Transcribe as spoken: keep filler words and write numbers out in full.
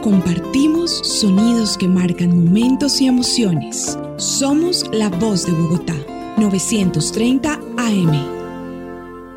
Compartimos sonidos que marcan momentos y emociones. Somos la voz de Bogotá, novecientos treinta A M.